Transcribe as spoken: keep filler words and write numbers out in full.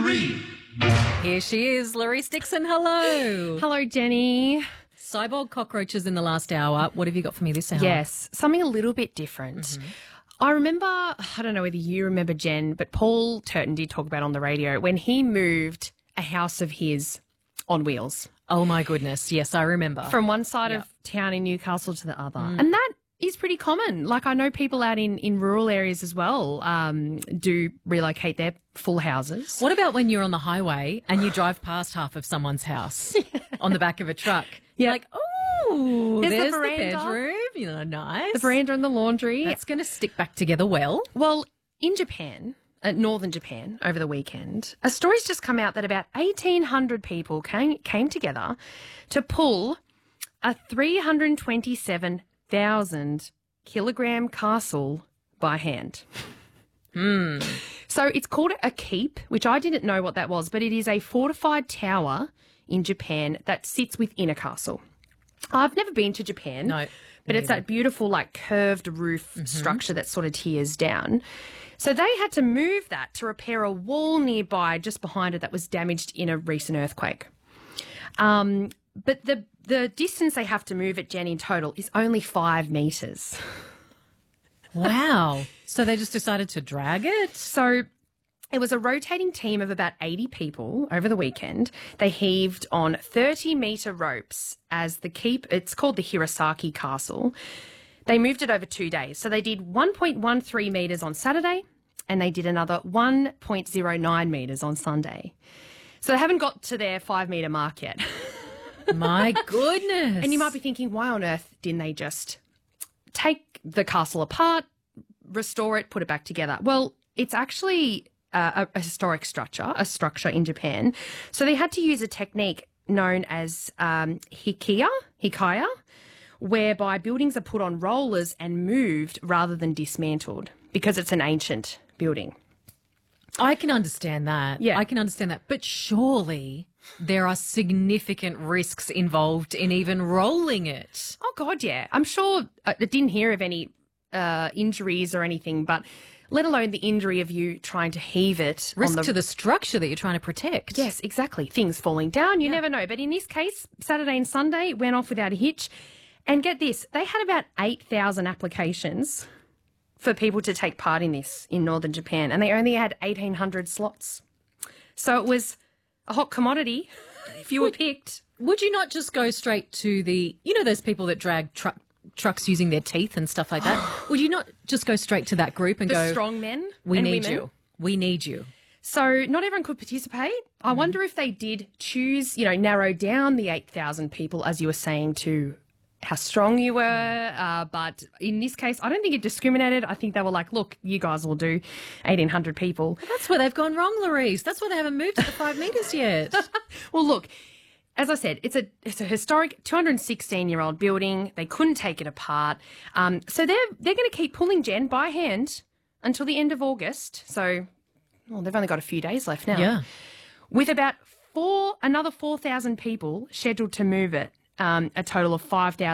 three. Here she is, Laurice Dixon. Hello. Hello, Jenny. Cyborg cockroaches in the last hour. What have you got for me this hour? Yes, something a little bit different. Mm-hmm. I remember, I don't know whether you remember, Jen, but Paul Turton did talk about on the radio when he moved a house of his on wheels. Oh, my goodness. Yes, I remember. From one side yep. of town in Newcastle to the other. Mm. And that is pretty common. Like, I know people out in, in rural areas as well um, do relocate their full houses. What about when you're on the highway and you drive past half of someone's house on the back of a truck? You're like, oh, there's, there's the, the bedroom. You know, nice. The veranda and the laundry. That's going to stick back together well. Well, in Japan, uh, northern Japan, over the weekend, a story's just come out that about eighteen hundred people came, came together to pull a three hundred twenty-seven thousand kilogram castle by hand. Hmm. So it's called a keep, which I didn't know what that was, but it is a fortified tower in Japan that sits within a castle. I've never been to Japan. No. But it's that beautiful, like, curved roof mm-hmm. structure that sort of tears down. So they had to move that to repair a wall nearby just behind it that was damaged in a recent earthquake. Um, but the the distance they have to move it, Jen, in total is only five metres. Wow. So they just decided to drag it? So it was a rotating team of about eighty people over the weekend. They heaved on thirty metre ropes as the keep, it's called the Hirosaki Castle. They moved it over two days. So they did one point one three metres on Saturday and they did another one point zero nine metres on Sunday. So they haven't got to their five metre mark yet. My goodness. And you might be thinking, why on earth didn't they just take the castle apart, restore it, put it back together? Well, it's actually Uh, a, a historic structure, a structure in Japan. So they had to use a technique known as um, hikiya, hikaya, whereby buildings are put on rollers and moved rather than dismantled because it's an ancient building. I can understand that. Yeah. I can understand that. But surely there are significant risks involved in even rolling it. Oh, God, yeah. I'm sure I didn't hear of any uh, injuries or anything, but let alone the injury of you trying to heave it. Risk on the... to the structure that you're trying to protect. Yes, exactly. Things falling down, you yeah. never know. But in this case, Saturday and Sunday went off without a hitch. And get this, they had about eight thousand applications for people to take part in this in northern Japan, and they only had eighteen hundred slots. So it was a hot commodity if you were picked. Would you not just go straight to the, you know, those people that drag truck trucks using their teeth and stuff like that? Would you not just go straight to that group and the go, the strong men we and need women. you. We need you. So not everyone could participate. I mm. wonder if they did choose, you know, narrow down the eight thousand people, as you were saying, to how strong you were. Uh, but in this case, I don't think it discriminated. I think they were like, look, you guys will do eighteen hundred people. Well, that's where they've gone wrong, Laurice. That's why they haven't moved to the five metres yet. Well, look, as I said, it's a it's a historic two hundred sixteen year old building. They couldn't take it apart, um, so they're they're going to keep pulling, Jen, by hand until the end of August. So, well, they've only got a few days left now. Yeah, with about four another four thousand people scheduled to move it, um, a total of five thousand.